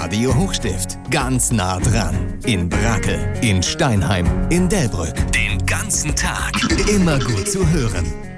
Radio Hochstift. Ganz nah dran. In Brakel, in Steinheim, in Delbrück. Den ganzen Tag. Immer gut zu hören.